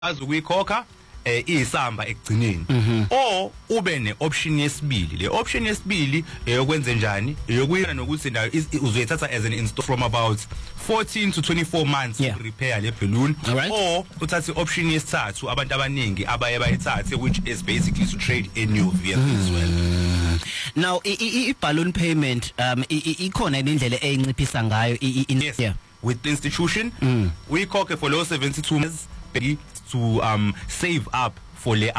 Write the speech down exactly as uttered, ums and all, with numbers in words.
azukuyikhokha eh isamba ekugcineni o ube neoption yesibili le option yesibili eyokwenza njani eyokuyena nokuthi nayo uzoyithatha as an install from about fourteen to twenty-four months yeah. to repair le balloon right. or uthatha option yesithathu abantu abaningi abaye bayithathe which is basically to trade a new vehicle mm. as well. Now i balloon payment um ikhona indlela eyinciphisa ngayo yes. yeah. with the institution mm. we khokhe for low seventy-two months to um save up for le